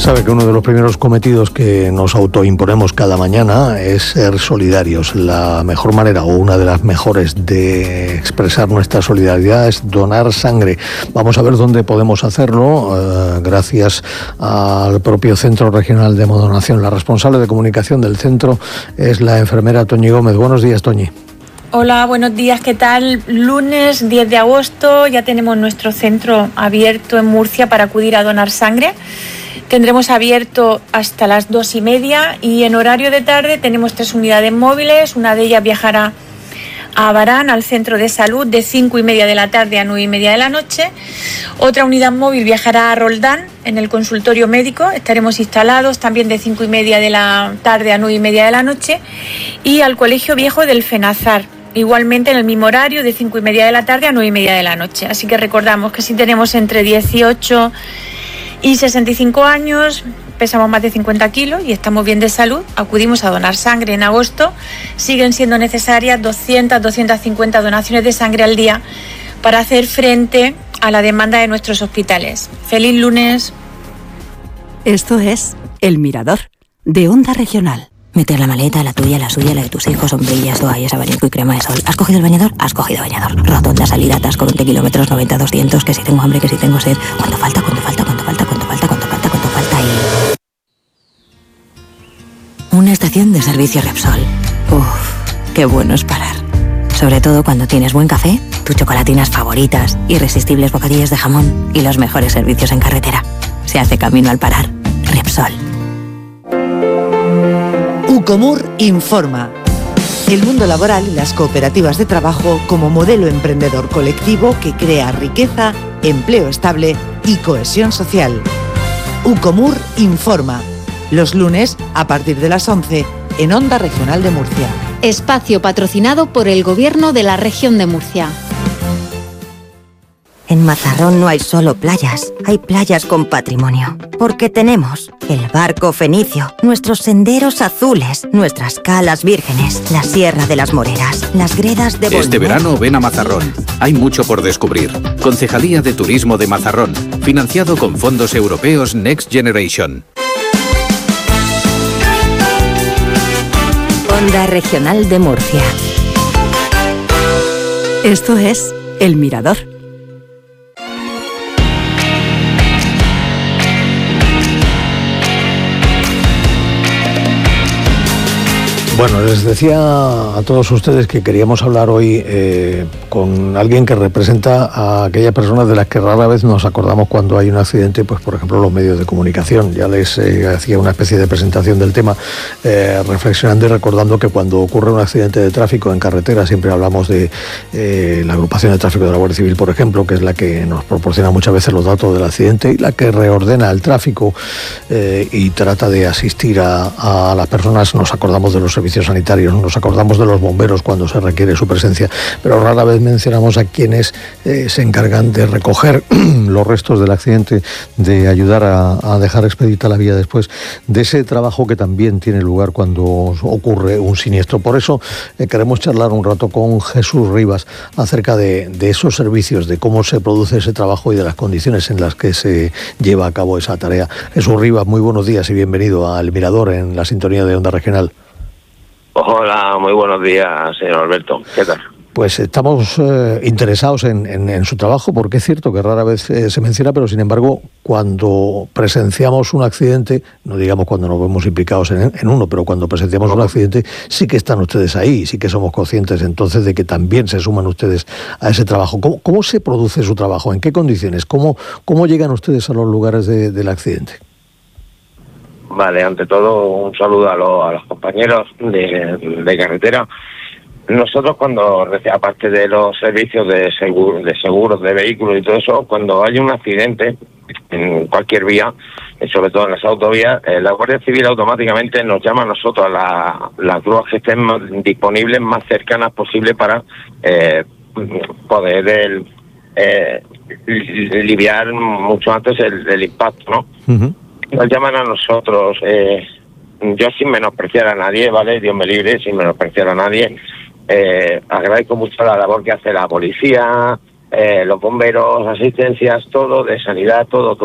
Sabe que uno de los primeros cometidos que nos autoimponemos cada mañana es ser solidarios. La mejor manera, o una de las mejores, de expresar nuestra solidaridad es donar sangre. Vamos a ver dónde podemos hacerlo, gracias al propio Centro Regional de Hemodonación. La responsable de comunicación del centro es la enfermera Toñi Gómez. Buenos días, Toñi. Hola, buenos días, ¿qué tal? Lunes 10 de agosto ya tenemos nuestro centro abierto en Murcia para acudir a donar sangre. Tendremos abierto hasta las 2:30 y en horario de tarde tenemos 3 unidades móviles. Una de ellas viajará a Barán, al centro de salud, de 5:30 de la tarde a 9:30 de la noche. Otra unidad móvil viajará a Roldán, en el consultorio médico. Estaremos instalados también de 5:30 de la tarde a 9:30 de la noche. Y al Colegio Viejo del Fenazar, igualmente en el mismo horario, de 5:30 de la tarde a 9:30 de la noche. Así que recordamos que si tenemos entre 18 y 65 años, pesamos más de 50 kilos y estamos bien de salud, acudimos a donar sangre. En agosto siguen siendo necesarias 200-250 donaciones de sangre al día para hacer frente a la demanda de nuestros hospitales. ¡Feliz lunes! Esto es El Mirador, de Onda Regional. Meter la maleta, la tuya, la suya, la de tus hijos, sombrillas, toallas, abanico y crema de sol. ¿Has cogido el bañador? Has cogido bañador. Rotonda, salida, atasco, 20 kilómetros, 90-200, que si tengo hambre, que si tengo sed. ¿Cuánto falta? ¿Cuánto falta? ¿Cuánto falta? ¿Cuánto falta? ¿Cuánto falta? ¿Cuánto falta? Y... una estación de servicio Repsol. Uf, qué bueno es parar. Sobre todo cuando tienes buen café, tus chocolatinas favoritas, irresistibles bocadillos de jamón y los mejores servicios en carretera. Se hace camino al parar. Repsol. Ucomur informa. El mundo laboral y las cooperativas de trabajo como modelo emprendedor colectivo que crea riqueza, empleo estable y cohesión social. Ucomur informa. Los lunes a partir de las 11 en Onda Regional de Murcia. Espacio patrocinado por el Gobierno de la Región de Murcia. En Mazarrón no hay solo playas, hay playas con patrimonio. Porque tenemos el barco fenicio, nuestros senderos azules, nuestras calas vírgenes, la Sierra de las Moreras, las gredas de Bolívar. Este verano ven a Mazarrón. Hay mucho por descubrir. Concejalía de Turismo de Mazarrón. Financiado con fondos europeos Next Generation. Onda Regional de Murcia. Esto es El Mirador. Bueno, les decía a todos ustedes que queríamos hablar hoy con alguien que representa a aquellas personas de las que rara vez nos acordamos cuando hay un accidente, pues por ejemplo los medios de comunicación. Ya les hacía una especie de presentación del tema, reflexionando y recordando que cuando ocurre un accidente de tráfico en carretera siempre hablamos de la agrupación de tráfico de la Guardia Civil, por ejemplo, que es la que nos proporciona muchas veces los datos del accidente y la que reordena el tráfico y trata de asistir a las personas. Nos acordamos de los servicios sanitarios, nos acordamos de los bomberos cuando se requiere su presencia, pero rara vez mencionamos a quienes se encargan de recoger los restos del accidente, de ayudar a dejar expedita la vía después de ese trabajo que también tiene lugar cuando ocurre un siniestro. Por eso queremos charlar un rato con Jesús Rivas acerca de esos servicios, de cómo se produce ese trabajo y de las condiciones en las que se lleva a cabo esa tarea. Jesús Rivas, muy buenos días y bienvenido a El Mirador en la sintonía de Onda Regional. Hola, muy buenos días, señor Alberto. ¿Qué tal? Pues estamos interesados en su trabajo, porque es cierto que rara vez se menciona, pero sin embargo, cuando presenciamos un accidente, no digamos cuando nos vemos implicados en uno, pero cuando presenciamos un accidente, sí que están ustedes ahí, sí que somos conscientes entonces de que también se suman ustedes a ese trabajo. ¿Cómo se produce su trabajo? ¿En qué condiciones? ¿Cómo llegan ustedes a los lugares del accidente? Vale, ante todo un saludo a los compañeros de carretera. Nosotros aparte de los servicios de seguros de vehículos y todo eso, cuando hay un accidente en cualquier vía, sobre todo en las autovías, la Guardia Civil automáticamente nos llama a nosotros, a las grúas que estén disponibles más cercanas posible para poder aliviar mucho antes el impacto, ¿no? Uh-huh. Nos llaman a nosotros, yo sin menospreciar a nadie, ¿vale? Dios me libre, sin menospreciar a nadie. Agradezco mucho la labor que hace la policía, los bomberos, asistencias, todo, de sanidad, todo